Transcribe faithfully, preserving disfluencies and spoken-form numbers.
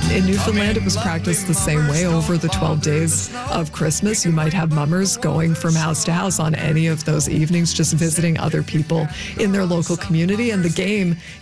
in Newfoundland, it was practiced the same way over the twelve days of Christmas. You might have mummers going from house to house on any of those evenings, just visiting other people in their local community. And the game